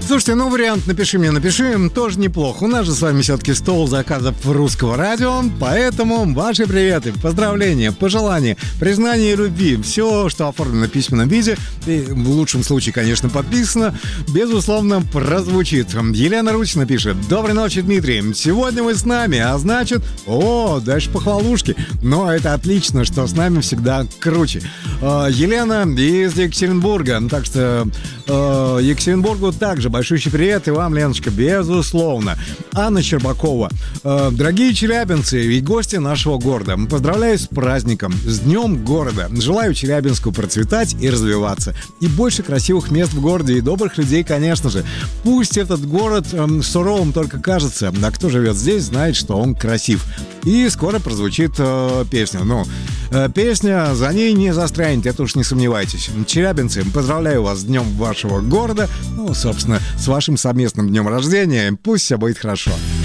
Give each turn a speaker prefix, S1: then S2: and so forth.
S1: Слушайте, ну вариант «напиши мне, напиши» тоже неплохо. У нас же с вами все-таки стол заказов русского радио, поэтому ваши приветы, поздравления, пожелания, признание любви, все, что оформлено в письменном виде, и в лучшем случае, конечно, подписано, безусловно, прозвучит. Елена Ручина пишет: «Доброй ночи, Дмитрий. Сегодня вы с нами, а значит, дальше похвалушки. Но это отлично, что с нами всегда круче». Елена из Екатеринбурга, так что Екатеринбургу также большущий привет, и вам, Леночка, безусловно. Анна Щербакова: «Дорогие челябинцы и гости нашего города, поздравляю с праздником, с Днем города. Желаю Челябинску процветать и развиваться. И больше красивых мест в городе, и добрых людей, конечно же. Пусть этот город суровым только кажется, а кто живет здесь, знает, что он красив». И скоро прозвучит песня. Песня, за ней не застрянет, это уж не сомневайтесь. Челябинцы, поздравляю вас с Днем вашего города. Собственно, с вашим совместным днем рождения. Пусть все будет хорошо.